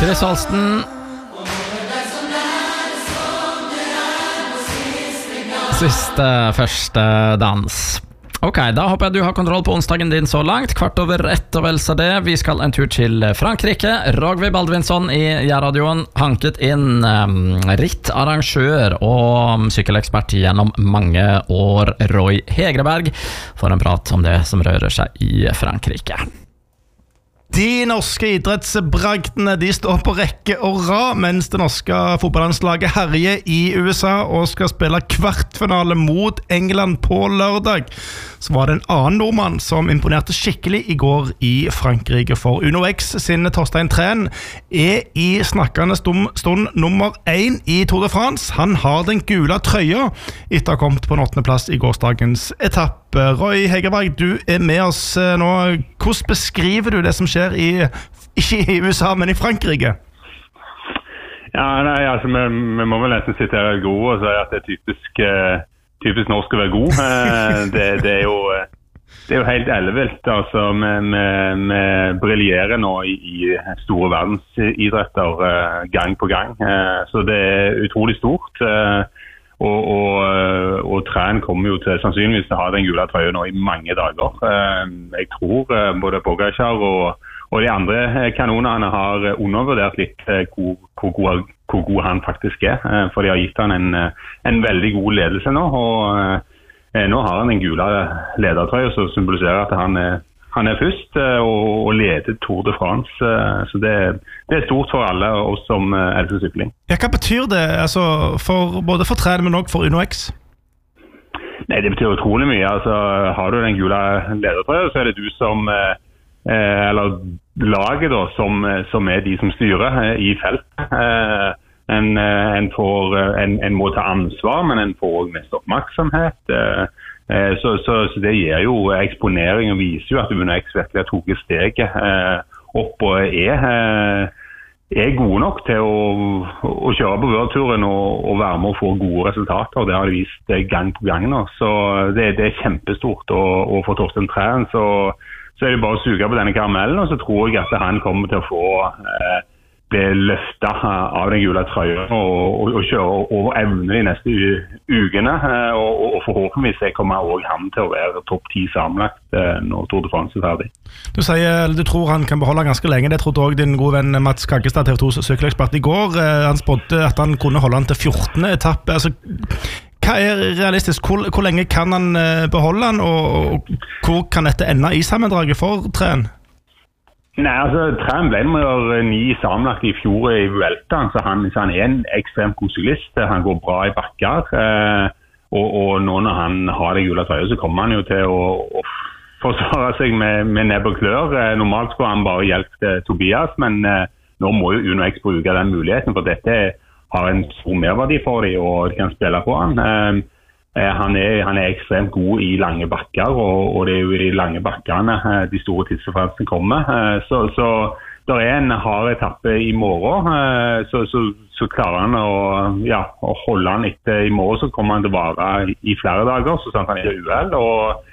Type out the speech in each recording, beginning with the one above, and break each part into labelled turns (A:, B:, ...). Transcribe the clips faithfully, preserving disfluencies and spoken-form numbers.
A: Chris Holsten. Siste første dans. Ok, da håper jeg du har kontroll på onsdagen din så langt. Kvart over ett og vel så det. Vi skal en tur til Frankrike. Rogvi Baldvinsson i Jærradioen hanket inn um, rittarrangør og sykkelekspert gjennom mange år, Roy Hegreberg, for en prat om det som rører seg i Frankrike.
B: De norske idrettsbragdene de står på rekke og rad, mens det norske fotballandslaget herjer i U S A og skal spille kvartfinale mot England på lørdag. Så var det en annen nordmann som imponerte skikkelig i går i Frankrike, for Uno X sin Torstein Træn er i snakkende stund nummer én i Tour de France. Han har den gule trøya etter å ha kommet på en åttende plass i gårsdagens etappe. Roy Hegreberg, du er med oss nå. Hvordan beskriver du det som skjer i, ikke i U S A, men i Frankrike?
C: Ja, nei, altså, vi, vi må vel nesten sitere gode og si at det er typisk, typisk norsk å være god. Det, det, er jo, det er jo helt ellevilt. Altså, vi, vi, vi briljerer nå i, i store verdensidretter gang på gang. Så det er utrolig stort. Og, og, og Træn kommer jo til sannsynligvis til å ha den gule trøya nå i mange dager. Jeg tror både Pogačar og, og de andre kanonene har undervurdert litt hvor, hvor, god, hvor god han faktisk er. For de har gitt han en, en veldig god ledelse nå. Og nå har han den gule ledertrøya som symboliserer at han er Han er først og, og leder Tour de France, så det, det er stort for alle oss som elsker sykling.
B: Ja, hva betyr det, altså, for, både for Træn, men også for Uno X?
C: Nei, det betyr utrolig mye. Altså, har du den gule ledertrøya, så er det du som, eh, eller laget da, som, som er de som styrer i felt. Eh, en, en, får, en, en må ta ansvar, men en får også mest oppmerksomhet. Eh, Så, så, så det gir jo eksponering og viser jo at Uno X virkelig har tatt steget eh, opp og er, eh, er gode nok til å, å kjøre på World-turen og, og være med å få gode resultater. Det har de vist gang på gang nå. Så det, det er kjempestort. Og, og for Torstein Træn så, så er det bare å suge på denne karamellen, og så tror jeg at han kommer til å få eh, bli løftet av den gule trøya og, og, og kjøre over evne de neste ukene, og, og forhåpentligvis jeg kommer også han til å være topp ti sammenlagt når Tour de France er ferdig.
B: Du sier du tror han kan beholde ganske lenge. Det trodde også din gode venn Mats Kaggestad, T V to sykkelekspert, i går. Han spådde at han kunne holde han til fjortende etappe. Altså, hva er realistisk? Hvor, hvor lenge kan han beholde han, og, og hvor kan dette ende i sammendraget for Træn?
C: Nei, altså, Træn ble nummer ni sammenlagt i fjor i Vuelta, så han, så han er en ekstremt god syklist. Han går bra i bakker, eh, og, og nå når han har det gule trøya, så kommer han jo til å, å forsvare seg med, med nebb og klør. Eh, normalt skulle han bare hjelpe Tobias, men eh, nå må jo Uno X bruke den muligheten, for dette har en stor merverdi for dem, og de kan spille på han. Eh, Han er, han er ekstremt god i lange bakker, og, og det er jo i de lange bakkene de store tidsforfransene kommer. Så, så det er en hard etappe i morgen, så, så, så klarer han å, ja, å holde han etter i morgen, så kommer han til å være i flere dager, så sant han er uheld. Og,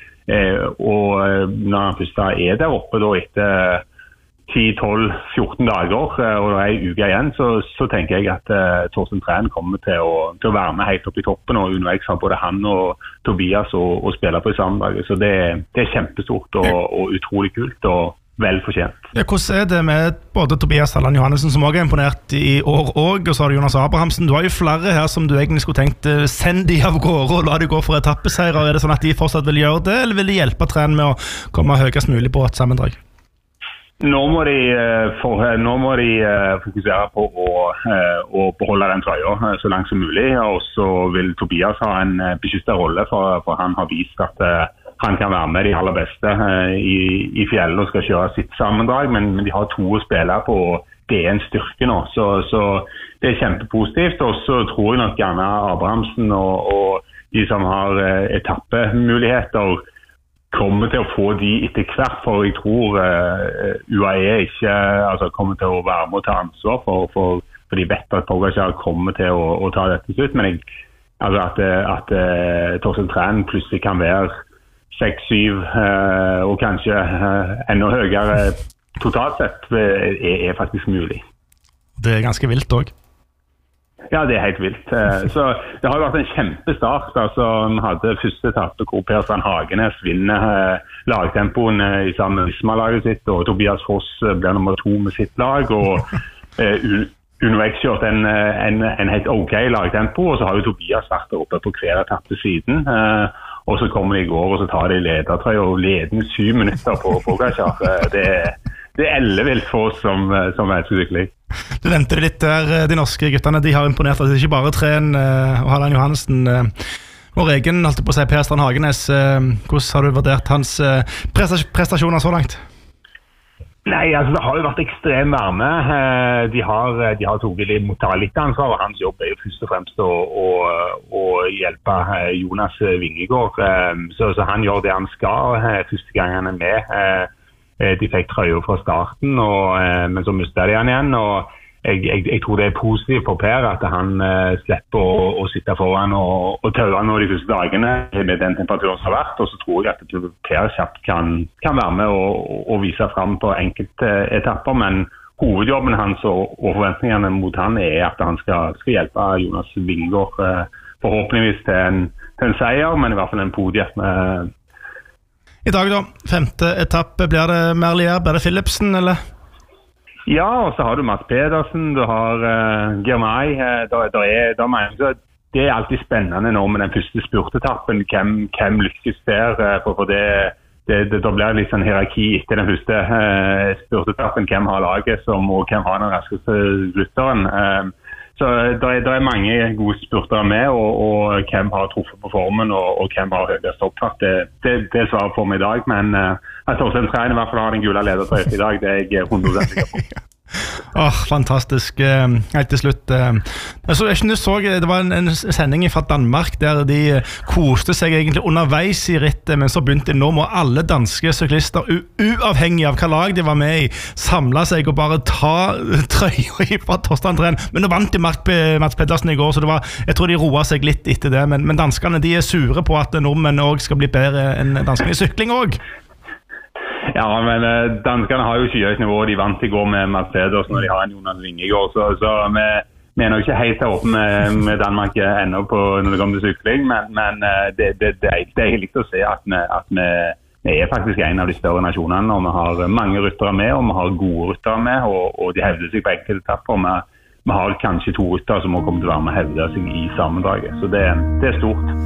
C: og når han først er der oppe da, etter ti, tolv, fjorten dager, og det er en uke igjen, så, så tenker jeg at uh, Torstein Træn kommer til å, til å være med helt opp i toppen, og Uno X har både han og Tobias og, og spiller på i sammendraget. Så det, det er kjempestort og, og utrolig kult og vel fortjent.
B: Ja, hvordan er det med både Tobias Halland Johannessen, som også er imponert i år også, og så har du Jonas Abrahamsen. Du har jo flere her som du egentlig skulle tenkt uh, send de av gårde og la de gå for etappeseirer. Er det sånn at de fortsatt vil gjøre det, eller vil de hjelpe Træn med å komme høyest mulig på et sammendrag?
C: Nå må de, for, nå må de fokusere på å, å beholde den trøya så langt som mulig, og så vil Tobias ha en beskyttet rolle, for, for han har vist at han kan være med de aller beste i, i fjellet og skal kjøre sitt sammendrag, men, men de har to å spille på, og det er en styrke nå, så, så det er kjempepositivt. Og så tror jeg nok gjerne Abrahamsen og, og de som har etappemuligheter kommer til å få de etter hvert, for jeg tror uh, U A E ikke altså, kommer til å være med å ta ansvar for, for, for de vet at Pogačar kommer til å, å ta dette slutt, men jeg, altså at, at uh, Torstein Træn plutselig kan være seks syv uh, og kanskje uh, enda høyere totalt sett er, er faktisk mulig.
B: Det er ganske vilt også.
C: Ja, det er helt vilt. Så det har jo vært en kjempestart. Altså, vi hadde første etappe hvor Per Strand Hagenes vinner lagtempoen i sammen med Visma-laget sitt, og Tobias Foss blir nummer to med sitt lag, og Uno X kjørt en, en, en helt ok lagtempo, og så har jo Tobias vært oppe på hver etappe siden. Og så kommer de i går, og så tar de ledertrøy og leder syv minutter på Pogačar. Det, det er ellevilt for oss som, som er sykling.
B: Du nevnte det litt der, de norske guttene, de har imponert at det ikke bare Tren og Harald Johansen, vår egen, holdt på å si, Per Strand Hagenes. Hvordan har du vurdert hans prestasjoner så langt?
C: Nei, altså det har jo vært ekstrem varme. De har, de har togelig motta litt ansvar, og hans jobb er jo først og fremst å, å, å hjelpe Jonas Vingegaard. Så, så han gjør det han skal første gang han er med. De fikk trøyer fra starten, og, men så mistet de han igjen, og jeg, jeg, jeg tror det er positivt for Per at han uh, slipper å, å sitte foran og, og tøve nå de første dagene med den temperaturen som har vært, og så tror jeg at Per kjapt kan, kan være med og, og vise frem på enkelte etapper, men hovedjobben hans og, og forventningene mot han er at han skal, skal hjelpe Jonas Vingegaard uh, forhåpentligvis til en, til en seier, men i hvert fall en podium med
B: I dag da, femte etappe, blir det Merlier, blir det Philipsen, eller?
C: Ja, og så har du Mats Pedersen, du har uh, Girmay, uh, der, der er, der mener, så det er alltid spennende nå med den første spurtetappen, hvem, hvem lykkes der, uh, for, for det, det, det, det blir litt sånn hierarki etter den første uh, spurtetappen, hvem har laget som, og hvem har den raskeste slutteren. Uh, Så det er, det er mange gode spurtere med, og, og hvem har truffet på formen, og, og hvem har høyest opptatt. Det, det, det svarer for meg i dag, men uh, at Torstein Træn i hvert fall har den gule ledertrøyet i dag, det er jeg hundre prosent sikker på.
B: Åh, oh, fantastisk. Helt til slutt. Så jeg synes så, det var en, en sending fra Danmark der de koste seg egentlig underveis i rittet, men så begynte de nå må alle danske syklister, uavhengig av hva lag de var med i, samle seg og bare ta trøya fra Torstein Træn. Men nå vant de Mats Pedersen i går, så det var, jeg tror de roer seg litt etter det, men, men danskene de er sure på at nordmenn også skal bli bedre enn danskene i sykling også.
C: Ja, men uh, danskerne har jo skyhøyt nivå, de vant i går med Mats Pedersen når de har en Jonas Vingegaard, så, så vi, vi er nok ikke helt åpne med, med Danmark enda på når det kommer til sykling, men, men uh, det, det, det, er, det er litt å se at, vi, at vi, vi er faktisk en av de større nasjonene, og vi har mange ryttere med, og vi har gode ryttere med, og, og de hevder seg på enkelte etapper. Vi, vi har kanskje to ryttere som må komme til å være med og hevde seg i sammendraget, så det, det er stort.